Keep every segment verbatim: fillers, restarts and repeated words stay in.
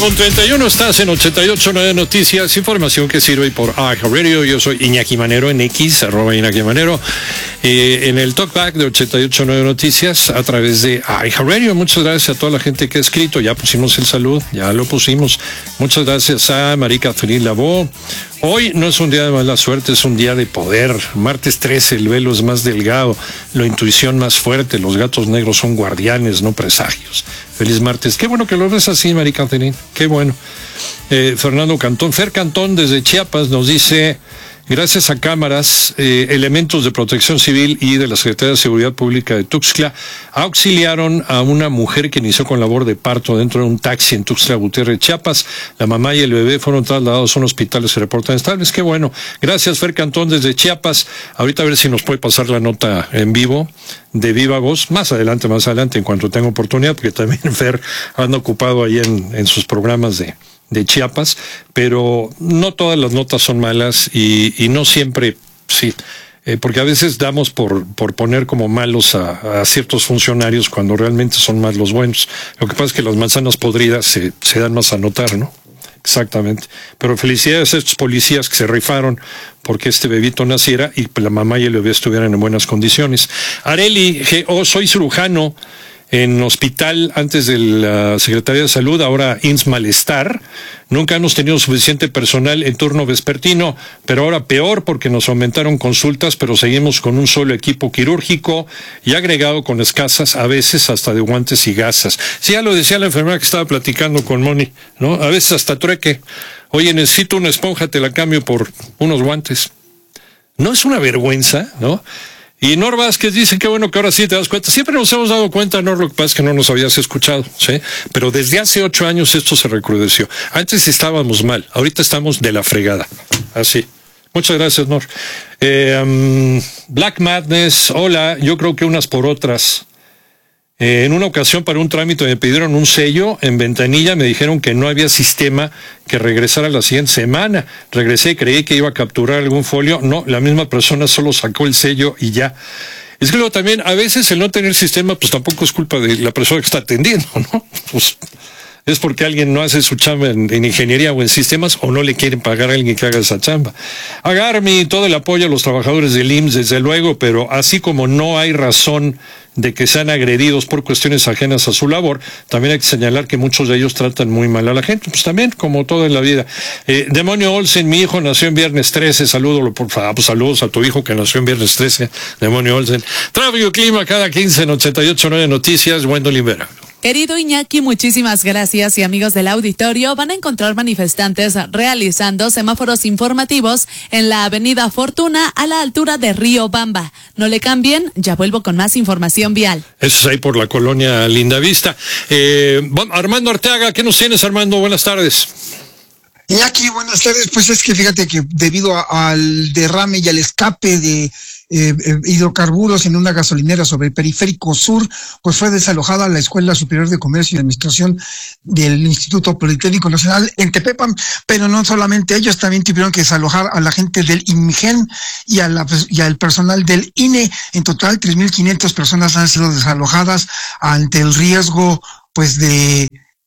con treinta y uno, estás en ochenta y ocho punto nueve Noticias, información que sirve por iHeartRadio. Yo soy Iñaki Manero en X, arroba Iñaki Manero, eh, en el talkback de ochenta y ocho punto nueve Noticias a través de iHeartRadio. Muchas gracias a toda la gente que ha escrito. Ya pusimos el salud, ya lo pusimos. Muchas gracias a María Catherine Lavó. Hoy no es un día de mala suerte, es un día de poder. Martes trece, el velo es más delgado, la intuición más fuerte, los gatos negros son guardianes, no presagios. Feliz martes. Qué bueno que lo ves así, María Catherine. Qué bueno. Eh, Fernando Cantón, Fer Cantón desde Chiapas nos dice: gracias a cámaras, eh, elementos de protección civil y de la Secretaría de Seguridad Pública de Tuxtla auxiliaron a una mujer que inició con labor de parto dentro de un taxi en Tuxtla Gutiérrez, Chiapas. La mamá y el bebé fueron trasladados a un hospital y se reportan estables. Qué bueno. Gracias, Fer Cantón desde Chiapas. Ahorita a ver si nos puede pasar la nota en vivo de viva voz. Más adelante, más adelante, en cuanto tenga oportunidad, porque también Fer anda ocupado ahí en, en sus programas de de Chiapas, pero no todas las notas son malas y, y no siempre, sí, eh, porque a veces damos por, por poner como malos a, a ciertos funcionarios cuando realmente son más los buenos. Lo que pasa es que las manzanas podridas se, se dan más a notar, ¿no? Exactamente. Pero felicidades a estos policías que se rifaron porque este bebito naciera y la mamá y el bebé estuvieran en buenas condiciones. Areli, oh, soy cirujano en hospital antes de la Secretaría de Salud, ahora I M S S Malestar. Nunca hemos tenido suficiente personal en turno vespertino, pero ahora peor porque nos aumentaron consultas, pero seguimos con un solo equipo quirúrgico y agregado con escasas, a veces hasta de guantes y gasas. Sí, ya lo decía la enfermera que estaba platicando con Moni, ¿no? A veces hasta trueque. Oye, necesito una esponja, te la cambio por unos guantes. ¿No es una vergüenza, no? Y Nor Vázquez dice que bueno que ahora sí te das cuenta. Siempre nos hemos dado cuenta, Nor, lo que pasa es que no nos habías escuchado, ¿sí? Pero desde hace ocho años esto se recrudeció. Antes estábamos mal, ahorita estamos de la fregada. Así. Muchas gracias, Nor. Eh, um, Black Madness, hola, yo creo que unas por otras. Eh, en una ocasión para un trámite me pidieron un sello en ventanilla, me dijeron que no había sistema, que regresara la siguiente semana. Regresé, creí que iba a capturar algún folio. No, la misma persona solo sacó el sello y ya. Es que luego también, a veces el no tener sistema, pues tampoco es culpa de la persona que está atendiendo, ¿no? Pues es porque alguien no hace su chamba en, en ingeniería o en sistemas, o no le quieren pagar a alguien que haga esa chamba. A Garmi, todo el apoyo a los trabajadores del I M S S, desde luego, pero así como no hay razón de que sean agredidos por cuestiones ajenas a su labor, también hay que señalar que muchos de ellos tratan muy mal a la gente, pues también, como todo en la vida. Eh, Demonio Olsen, mi hijo nació en viernes trece, salúdalo por favor, pues saludos a tu hijo que nació en viernes trece, Demonio Olsen. Tráfico y clima cada quince en ochenta y ocho punto nueve Noticias, Wendolyn Vera. Querido Iñaki, muchísimas gracias, y amigos del auditorio, van a encontrar manifestantes realizando semáforos informativos en la avenida Fortuna a la altura de Río Bamba. No le cambien, ya vuelvo con más información vial. Eso es ahí por la colonia Lindavista. Eh, Armando Arteaga, ¿qué nos tienes, Armando? Buenas tardes. Iñaki, buenas tardes. Pues es que fíjate que debido a, al derrame y al escape de eh, eh, hidrocarburos en una gasolinera sobre el Periférico Sur, pues fue desalojada la Escuela Superior de Comercio y Administración del Instituto Politécnico Nacional en Tepepan. Pero no solamente ellos, también tuvieron que desalojar a la gente del INMIGEN y, a la, y al personal del I N E. En total, tres mil quinientas personas han sido desalojadas ante el riesgo, pues, de...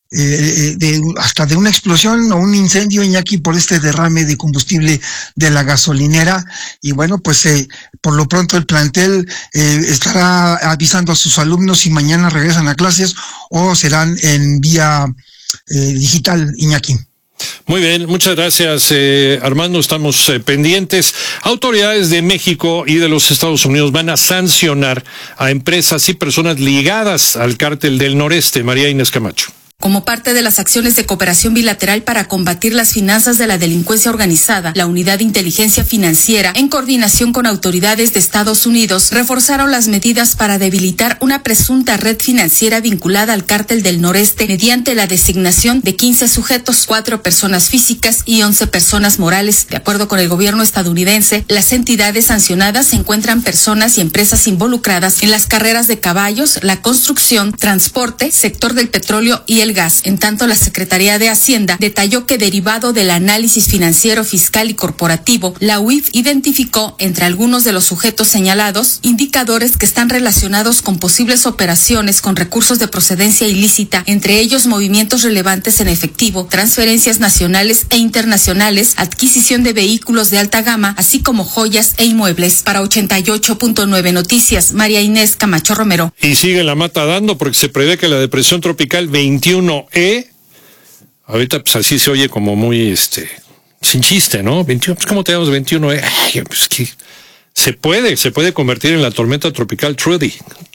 Eh, de, hasta de una explosión o un incendio, Iñaki, por este derrame de combustible de la gasolinera. Y bueno, pues eh, por lo pronto el plantel eh, estará avisando a sus alumnos si mañana regresan a clases o serán en vía eh, digital, Iñaki. Muy bien, muchas gracias, eh, Armando. Estamos eh, pendientes. Autoridades de México y de los Estados Unidos van a sancionar a empresas y personas ligadas al cártel del Noreste. María Inés Camacho. Como parte de las acciones de cooperación bilateral para combatir las finanzas de la delincuencia organizada, la Unidad de Inteligencia Financiera, en coordinación con autoridades de Estados Unidos, reforzaron las medidas para debilitar una presunta red financiera vinculada al Cártel del Noreste mediante la designación de quince sujetos, cuatro personas físicas y once personas morales. De acuerdo con el gobierno estadounidense, las entidades sancionadas encuentran personas y empresas involucradas en las carreras de caballos, la construcción, transporte, sector del petróleo y el gas. En tanto, la Secretaría de Hacienda detalló que derivado del análisis financiero, fiscal y corporativo, la U I F identificó entre algunos de los sujetos señalados indicadores que están relacionados con posibles operaciones con recursos de procedencia ilícita, entre ellos movimientos relevantes en efectivo, transferencias nacionales e internacionales, adquisición de vehículos de alta gama, así como joyas e inmuebles. Para ochenta y ocho punto nueve Noticias, María Inés Camacho Romero. Y sigue la mata dando porque se prevé que la depresión tropical veintiuno E, ahorita pues así se oye como muy, este, sin chiste, ¿no? veintiuno, pues ¿cómo tenemos veintiuno E? Ay, pues que se puede, se puede convertir en la tormenta tropical Trudy.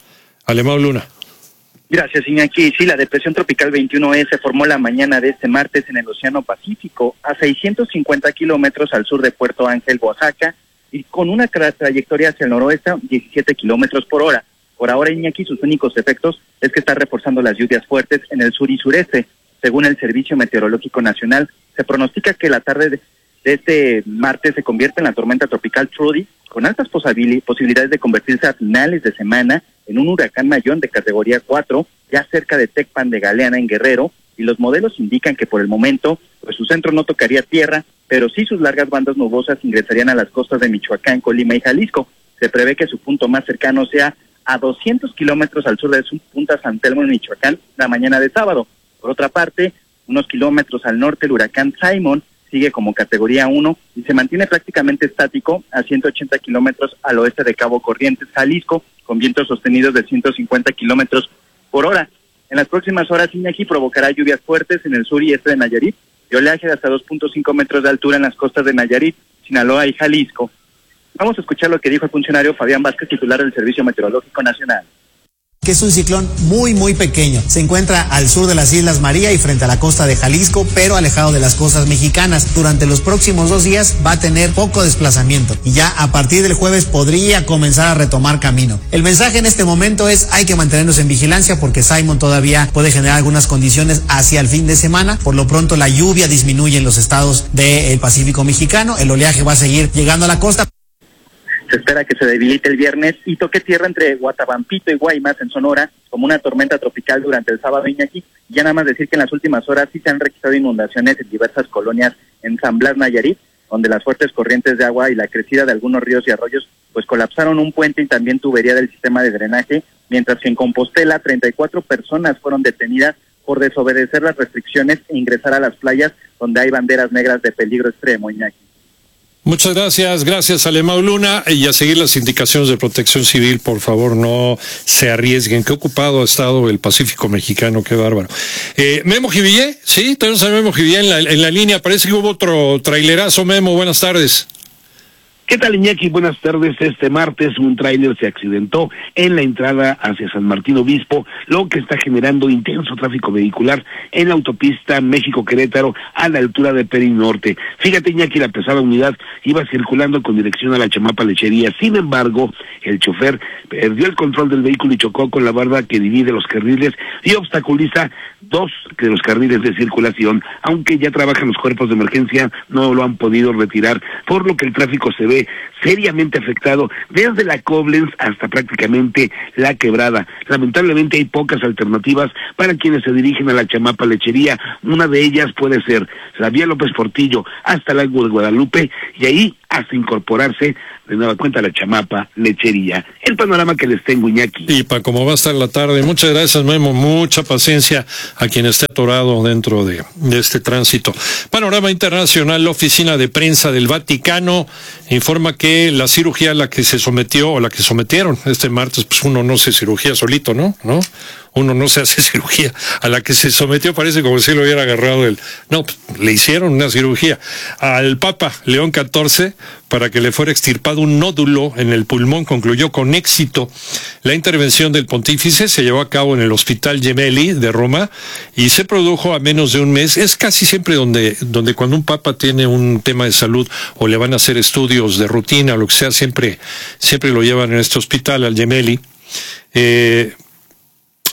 Alemão Luna. Gracias, Iñaki. Sí, la depresión tropical veintiuno E se formó la mañana de este martes en el Océano Pacífico, a seiscientos cincuenta kilómetros al sur de Puerto Ángel, Oaxaca, y con una tra- trayectoria hacia el noroeste, diecisiete kilómetros por hora. Por ahora, Iñaki, sus únicos efectos es que está reforzando las lluvias fuertes en el sur y sureste. Según el Servicio Meteorológico Nacional, se pronostica que la tarde de, de este martes se convierta en la tormenta tropical Trudy, con altas posibil- posibilidades de convertirse a finales de semana en un huracán mayón de categoría cuatro, ya cerca de Tecpan de Galeana, en Guerrero, y los modelos indican que por el momento, pues su centro no tocaría tierra, pero sí sus largas bandas nubosas ingresarían a las costas de Michoacán, Colima y Jalisco. Se prevé que su punto más cercano sea a doscientos kilómetros al sur de su punta San Telmo, en Michoacán, la mañana de sábado. Por otra parte, unos kilómetros al norte, el huracán Simon sigue como categoría uno y se mantiene prácticamente estático a ciento ochenta kilómetros al oeste de Cabo Corrientes, Jalisco, con vientos sostenidos de ciento cincuenta kilómetros por hora. En las próximas horas, Iñaki, provocará lluvias fuertes en el sur y este de Nayarit y oleaje de hasta dos punto cinco metros de altura en las costas de Nayarit, Sinaloa y Jalisco. Vamos a escuchar lo que dijo el funcionario Fabián Vázquez, titular del Servicio Meteorológico Nacional. Que es un ciclón muy muy pequeño. Se encuentra al sur de las Islas María y frente a la costa de Jalisco, pero alejado de las costas mexicanas. Durante los próximos dos días va a tener poco desplazamiento y ya a partir del jueves podría comenzar a retomar camino. El mensaje en este momento es: hay que mantenernos en vigilancia porque Simon todavía puede generar algunas condiciones hacia el fin de semana. Por lo pronto la lluvia disminuye en los estados del Pacífico mexicano. El oleaje va a seguir llegando a la costa. Se espera que se debilite el viernes y toque tierra entre Guatabampito y Guaymas, en Sonora, como una tormenta tropical durante el sábado, Iñaki. Ya nada más decir que en las últimas horas sí se han registrado inundaciones en diversas colonias en San Blas, Nayarit, donde las fuertes corrientes de agua y la crecida de algunos ríos y arroyos pues colapsaron un puente y también tubería del sistema de drenaje, mientras que en Compostela treinta y cuatro personas fueron detenidas por desobedecer las restricciones e ingresar a las playas donde hay banderas negras de peligro extremo, Iñaki. Muchas gracias, gracias Alemão Luna, y a seguir las indicaciones de protección civil, por favor, no se arriesguen. Qué ocupado ha estado el Pacífico mexicano, qué bárbaro. Eh, Memo Jivillé, sí, tenemos a Memo Jivillé en la, en la línea, parece que hubo otro trailerazo. Memo, buenas tardes. ¿Qué tal, Iñaki? Buenas tardes. Este martes un tráiler se accidentó en la entrada hacia San Martín Obispo, lo que está generando intenso tráfico vehicular en la autopista México-Querétaro a la altura de Perinorte. Fíjate, Iñaki, la pesada unidad iba circulando con dirección a la Chamapa Lechería. Sin embargo, el chofer perdió el control del vehículo y chocó con la barda que divide los carriles y obstaculiza dos de los carriles de circulación. Aunque ya trabajan los cuerpos de emergencia, no lo han podido retirar, por lo que el tráfico se ve seriamente afectado desde la Koblenz hasta prácticamente la Quebrada. Lamentablemente hay pocas alternativas para quienes se dirigen a la Chamapa Lechería. Una de ellas puede ser la vía López Portillo hasta el Lago de Guadalupe y ahí hasta incorporarse de nueva cuenta a la Chamapa Lechería. El panorama que les tengo, Iñaki. Y para cómo va a estar la tarde. Muchas gracias, Memo. Mucha paciencia a quien esté atorado dentro de, de este tránsito. Panorama internacional. La oficina de prensa del Vaticano informa que la cirugía a la que se sometió, o la que sometieron este martes, pues uno no se cirugía solito, ¿no? ¿No? Uno no se hace cirugía. A la que se sometió parece como si lo hubiera agarrado el... No, pues, le hicieron una cirugía al Papa León catorce para que le fuera extirpado un nódulo en el pulmón. Concluyó con éxito. La intervención del pontífice se llevó a cabo en el Hospital Gemelli de Roma y se produjo a menos de un mes. Es casi siempre donde, donde cuando un papa tiene un tema de salud o le van a hacer estudios de rutina o lo que sea, siempre, siempre lo llevan en este hospital, al Gemelli. Eh...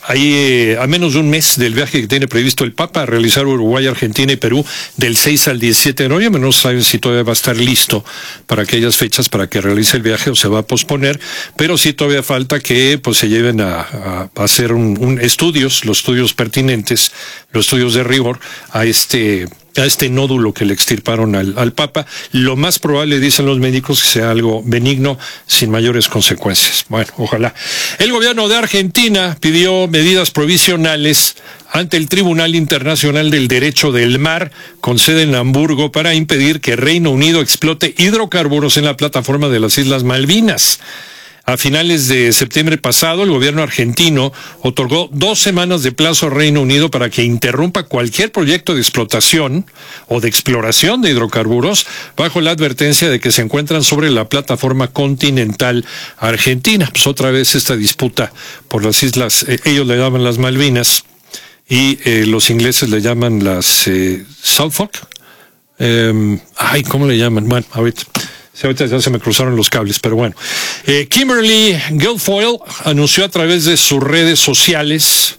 Ahí, eh, a menos de un mes del viaje que tiene previsto el Papa a realizar Uruguay, Argentina y Perú del seis al diecisiete de noviembre. No saben si todavía va a estar listo para aquellas fechas para que realice el viaje o se va a posponer, pero sí todavía falta que pues se lleven a, a, a hacer un, un estudios, los estudios pertinentes, los estudios de rigor a este a este nódulo que le extirparon al, al Papa. Lo más probable, dicen los médicos, que sea algo benigno, sin mayores consecuencias. Bueno, ojalá. El gobierno de Argentina pidió medidas provisionales ante el Tribunal Internacional del Derecho del Mar, con sede en Hamburgo, para impedir que Reino Unido explote hidrocarburos en la plataforma de las Islas Malvinas. A finales de septiembre pasado, el gobierno argentino otorgó dos semanas de plazo al Reino Unido para que interrumpa cualquier proyecto de explotación o de exploración de hidrocarburos, bajo la advertencia de que se encuentran sobre la plataforma continental argentina. Pues otra vez esta disputa por las islas, eh, ellos le llaman las Malvinas y eh, los ingleses le llaman las eh, Suffolk. Eh, ay, ¿cómo le llaman? Bueno, ahorita... Sí, ahorita ya se me cruzaron los cables, pero bueno. Eh, Kimberly Guilfoyle anunció a través de sus redes sociales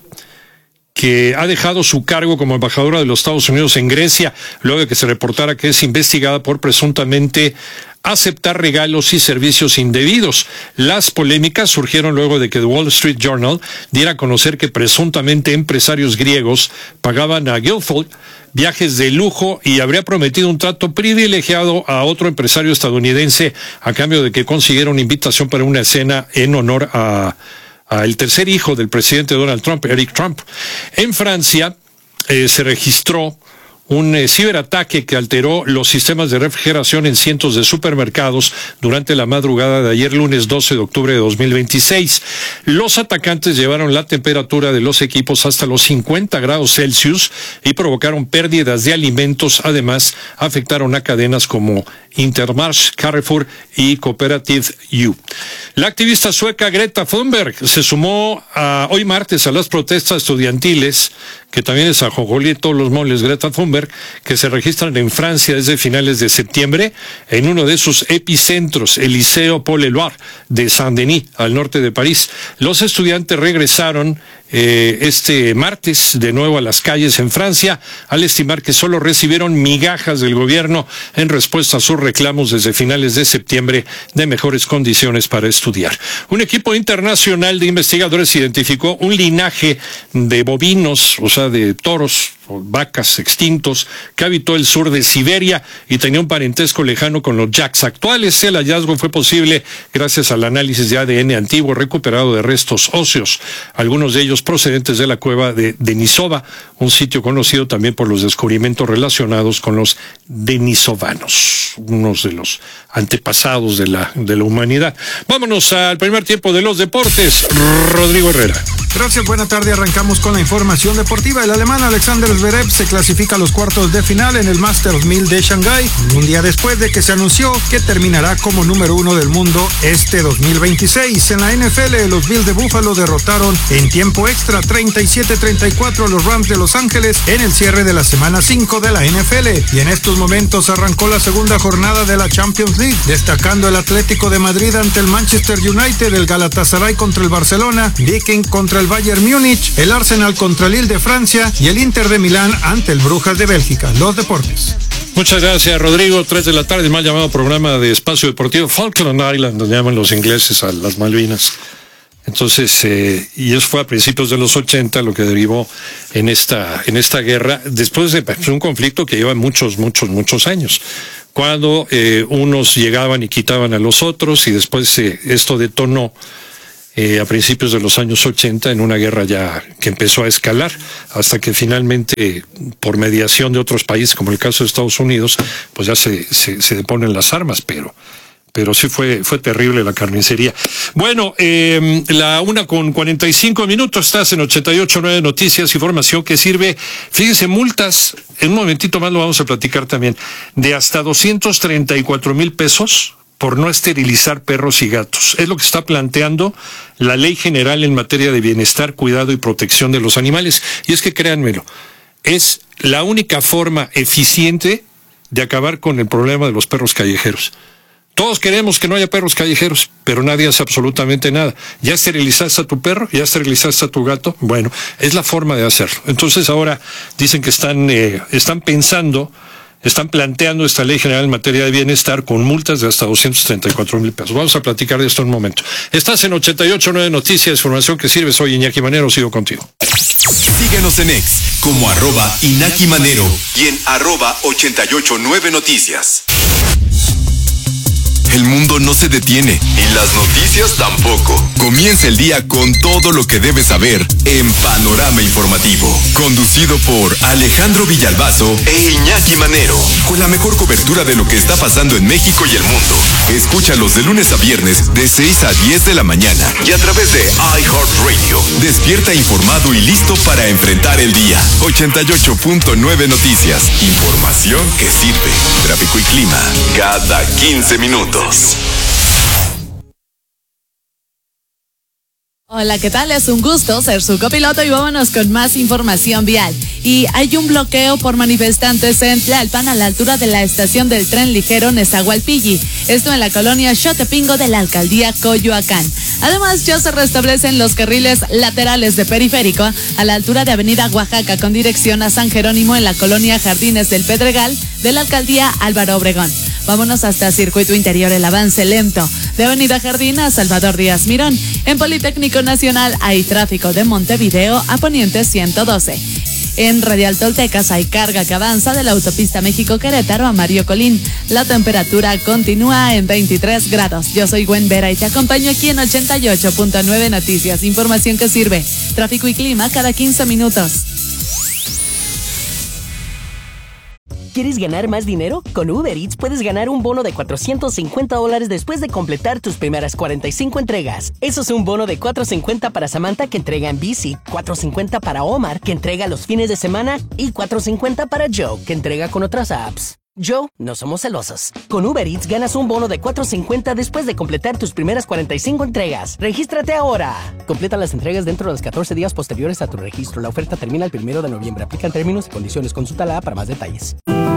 que ha dejado su cargo como embajadora de los Estados Unidos en Grecia, luego de que se reportara que es investigada por presuntamente aceptar regalos y servicios indebidos. Las polémicas surgieron luego de que The Wall Street Journal diera a conocer que presuntamente empresarios griegos pagaban a Guilfoyle viajes de lujo y habría prometido un trato privilegiado a otro empresario estadounidense a cambio de que consiguiera una invitación para una cena en honor a, a el tercer hijo del presidente Donald Trump, Eric Trump. En Francia eh, se registró un eh, ciberataque que alteró los sistemas de refrigeración en cientos de supermercados durante la madrugada de ayer lunes doce de octubre de dos mil veintiséis. Los atacantes llevaron la temperatura de los equipos hasta los cincuenta grados Celsius y provocaron pérdidas de alimentos. Además, afectaron a cadenas como Intermarché, Carrefour y Cooperative U. La activista sueca Greta Thunberg se sumó a, hoy martes a las protestas estudiantiles, que también es a Jojolí todos los moles, Greta Thunberg, que se registran en Francia desde finales de septiembre, en uno de sus epicentros, el Liceo Paul Éluard de Saint-Denis, al norte de París. Los estudiantes regresaron eh, este martes de nuevo a las calles en Francia, al estimar que solo recibieron migajas del gobierno en respuesta a sus reclamos desde finales de septiembre de mejores condiciones para estudiar. Un equipo internacional de investigadores identificó un linaje de bovinos, o sea, de toros o vacas extintos, que habitó el sur de Siberia y tenía un parentesco lejano con los yaks actuales. El hallazgo fue posible gracias al análisis de A D N antiguo recuperado de restos óseos, algunos de ellos procedentes de la cueva de Denisova, un sitio conocido también por los descubrimientos relacionados con los denisovanos, unos de los antepasados de la, de la humanidad. Vámonos al primer tiempo de los deportes. Rodrigo Herrera. Gracias, buena tarde. Arrancamos con la información deportiva. El alemán Alexander Zverev se clasifica a los cuartos de final en el Masters mil de Shanghái, un día después de que se anunció que terminará como número uno del mundo este dos mil veintiséis. En la N F L, los Bills de Buffalo derrotaron en tiempo extra treinta y siete a treinta y cuatro a los Rams de Los Ángeles en el cierre de la semana cinco de la N F L. Y en estos momentos arrancó la segunda jornada de la Champions League, destacando el Atlético de Madrid ante el Manchester United, el Galatasaray contra el Barcelona, Viking contra el Bayern Múnich, el Arsenal contra el Lille de Francia y el Inter de Milán ante el Brujas de Bélgica. Los deportes. Muchas gracias, Rodrigo. Tres de la tarde, mal llamado programa de Espacio Deportivo Falkland Island, donde llaman los ingleses a las Malvinas. Entonces, eh, y eso fue a principios de los ochenta, lo que derivó en esta, en esta guerra, después de pues, un conflicto que lleva muchos, muchos, muchos años. Cuando eh, unos llegaban y quitaban a los otros, y después eh, esto detonó Eh, a principios de los años ochenta en una guerra ya que empezó a escalar, hasta que finalmente, por mediación de otros países, como el caso de Estados Unidos, pues ya se, se, se deponen las armas, pero pero sí fue fue terrible la carnicería. Bueno, eh, la una con cuarenta y cinco minutos, estás en ochenta y ocho punto nueve Noticias, información que sirve, fíjense, multas, en un momentito más lo vamos a platicar también, de hasta doscientos treinta y cuatro mil pesos por no esterilizar perros y gatos. Es lo que está planteando la Ley General en materia de bienestar, cuidado y protección de los animales. Y es que créanmelo, es la única forma eficiente de acabar con el problema de los perros callejeros. Todos queremos que no haya perros callejeros, pero nadie hace absolutamente nada. ¿Ya esterilizaste a tu perro? ¿Ya esterilizaste a tu gato? Bueno, es la forma de hacerlo. Entonces ahora dicen que están, eh, están pensando, están planteando esta ley general en materia de bienestar con multas de hasta doscientos treinta y cuatro mil pesos. Vamos a platicar de esto en un momento. Estás en ochenta y ocho punto nueve Noticias, información que sirve. Soy Iñaki Manero, sigo contigo. Síguenos en X como arroba Iñaki Manero y en arroba ochenta y ocho punto nueve Noticias. El mundo no se detiene y las noticias tampoco. Comienza el día con todo lo que debes saber en Panorama Informativo. Conducido por Alejandro Villalbazo e Iñaki Manero. Con la mejor cobertura de lo que está pasando en México y el mundo. Escúchalos de lunes a viernes de seis a diez de la mañana y a través de iHeartRadio. Despierta informado y listo para enfrentar el día. ochenta y ocho punto nueve Noticias. Información que sirve. Tráfico y clima cada quince minutos. Hola, ¿qué tal? Es un gusto ser su copiloto y vámonos con más información vial. Y hay un bloqueo por manifestantes en Tlalpan a la altura de la estación del tren ligero Nezahualpilli. Esto en la colonia Xotepingo de la alcaldía Coyoacán. Además, ya se restablecen los carriles laterales de periférico a la altura de avenida Oaxaca con dirección a San Jerónimo en la colonia Jardines del Pedregal de la alcaldía Álvaro Obregón. Vámonos hasta Circuito Interior, el avance lento de avenida Jardín a Salvador Díaz Mirón. En Politécnico Nacional hay tráfico de Montevideo a Poniente ciento doce. En Radial Toltecas hay carga que avanza de la autopista México-Querétaro a Mario Colín. La temperatura continúa en veintitrés grados. Yo soy Gwen Vera y te acompaño aquí en ochenta y ocho punto nueve Noticias. Información que sirve. Tráfico y clima cada quince minutos. ¿Quieres ganar más dinero? Con Uber Eats puedes ganar un bono de cuatrocientos cincuenta dólares después de completar tus primeras cuarenta y cinco entregas. Eso es un bono de cuatrocientos cincuenta para Samantha, que entrega en bici, cuatrocientos cincuenta para Omar, que entrega los fines de semana, y cuatrocientos cincuenta para Joe, que entrega con otras apps. Joe, no somos celosos. Con Uber Eats ganas un bono de cuatrocientos cincuenta después de completar tus primeras cuarenta y cinco entregas. ¡Regístrate ahora! Completa las entregas dentro de los catorce días posteriores a tu registro. La oferta termina el primero de noviembre. Aplican términos y condiciones. Consúltala para más detalles.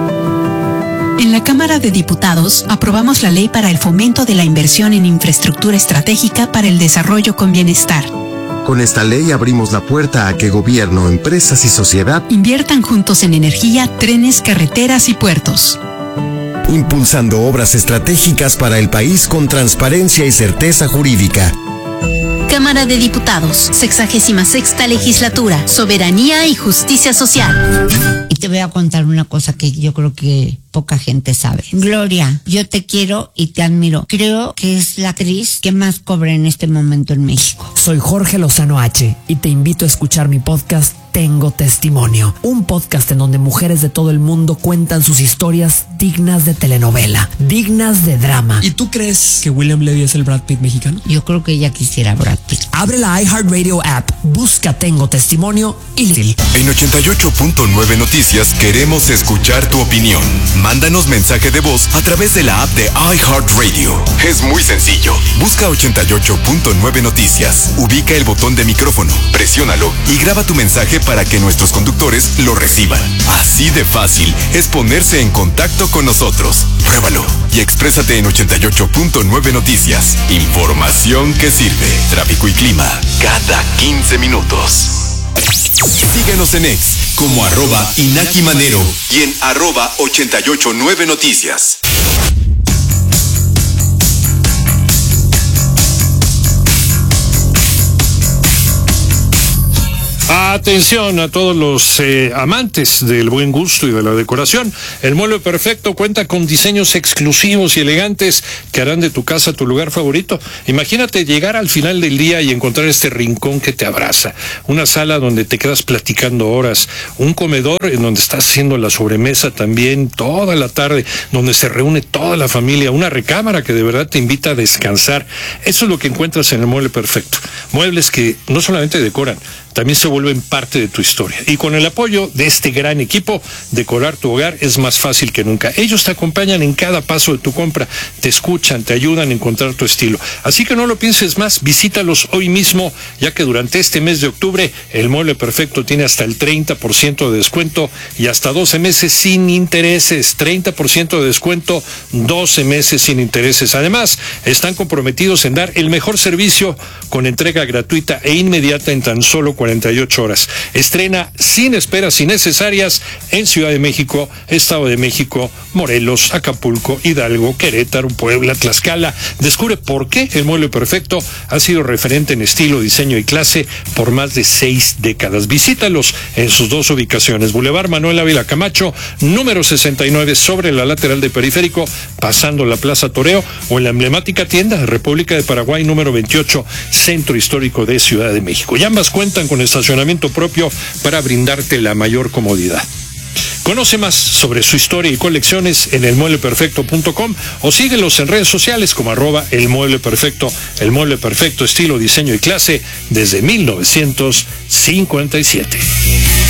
En la Cámara de Diputados aprobamos la ley para el fomento de la inversión en infraestructura estratégica para el desarrollo con bienestar. Con esta ley abrimos la puerta a que gobierno, empresas y sociedad inviertan juntos en energía, trenes, carreteras y puertos. Impulsando obras estratégicas para el país con transparencia y certeza jurídica. Cámara de Diputados, sexagésima sexta legislatura, soberanía y justicia social. Y te voy a contar una cosa que yo creo que poca gente sabe. Gloria, yo te quiero y te admiro. Creo que es la actriz que más cobra en este momento en México. Soy Jorge Lozano H y te invito a escuchar mi podcast Tengo Testimonio, un podcast en donde mujeres de todo el mundo cuentan sus historias dignas de telenovela, dignas de drama. ¿Y tú crees que William Levy es el Brad Pitt mexicano? Yo creo que ella quisiera Brad Pitt. Abre la iHeartRadio app, busca Tengo Testimonio y Lil. En ochenta y ocho punto nueve Noticias queremos escuchar tu opinión. Mándanos mensaje de voz a través de la app de iHeartRadio. Es muy sencillo. Busca ochenta y ocho punto nueve Noticias. Ubica el botón de micrófono, presiónalo y graba tu mensaje para que nuestros conductores lo reciban. Así de fácil es ponerse en contacto con nosotros. Pruébalo y exprésate en ochenta y ocho punto nueve Noticias. Información que sirve. Tráfico y clima cada quince minutos. Síguenos en X como arroba Iñaki Manero y en arroba ochenta y ocho punto nueve Noticias. Atención a todos los eh, amantes del buen gusto y de la decoración. El Mueble Perfecto cuenta con diseños exclusivos y elegantes que harán de tu casa tu lugar favorito. Imagínate llegar al final del día y encontrar este rincón que te abraza, una sala donde te quedas platicando horas, un comedor en donde estás haciendo la sobremesa también toda la tarde, donde se reúne toda la familia, una recámara que de verdad te invita a descansar. Eso es lo que encuentras en el Mueble Perfecto. Muebles que no solamente decoran, también se vuelven parte de tu historia. Y con el apoyo de este gran equipo, decorar tu hogar es más fácil que nunca. Ellos te acompañan en cada paso de tu compra, te escuchan, te ayudan a encontrar tu estilo. Así que no lo pienses más, visítalos hoy mismo, ya que durante este mes de octubre el Mueble Perfecto tiene hasta el treinta por ciento de descuento y hasta doce meses sin intereses. treinta por ciento de descuento, doce meses sin intereses. Además, están comprometidos en dar el mejor servicio con entrega gratuita e inmediata en tan solo cuarenta y ocho horas. Estrena sin esperas innecesarias en Ciudad de México, Estado de México, Morelos, Acapulco, Hidalgo, Querétaro, Puebla, Tlaxcala. Descubre por qué el Mueble Perfecto ha sido referente en estilo, diseño y clase por más de seis décadas. Visítalos en sus dos ubicaciones: Boulevard Manuel Ávila Camacho, número sesenta y nueve, sobre la lateral de Periférico, pasando la Plaza Toreo, o en la emblemática tienda República de Paraguay, número veintiocho, Centro Histórico de Ciudad de México. Y ambas cuentan con estacionamiento propio para brindarte la mayor comodidad. Conoce más sobre su historia y colecciones en el mueble perfecto punto com o síguelos en redes sociales como arroba el mueble perfecto. El Mueble Perfecto, estilo, diseño y clase desde mil novecientos cincuenta y siete.